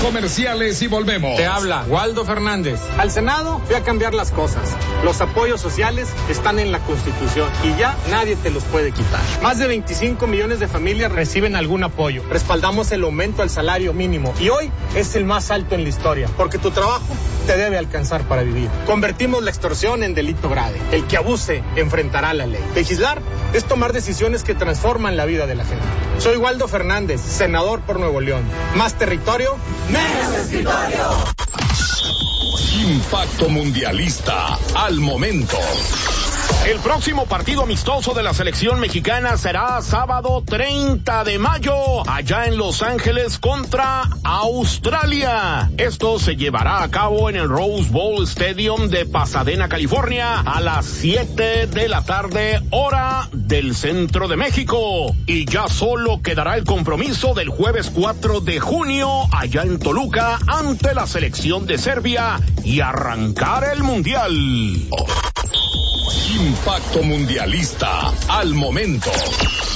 Comerciales y volvemos. Te habla Waldo Fernández. Al Senado fui a cambiar las cosas. Los apoyos sociales están en la Constitución y ya nadie te los puede quitar. Más de 25 millones de familias reciben algún apoyo. Respaldamos el aumento al salario mínimo y hoy es el más alto en la historia, porque tu trabajo te debe alcanzar para vivir. Convertimos la extorsión en delito grave. El que abuse enfrentará la ley. Legislar es tomar decisiones que transforman la vida de la gente. Soy Waldo Fernández, senador por Nuevo León. Más territorio, menos escritorio. Impacto Mundialista al momento. El próximo partido amistoso de la selección mexicana será sábado 30 de mayo, allá en Los Ángeles contra Australia. Esto se llevará a cabo en el Rose Bowl Stadium de Pasadena, California, a las 7 de la tarde, hora del centro de México. Y ya solo quedará el compromiso del jueves 4 de junio, allá en Toluca, ante la selección de Serbia y arrancar el Mundial. Impacto Mundialista al momento.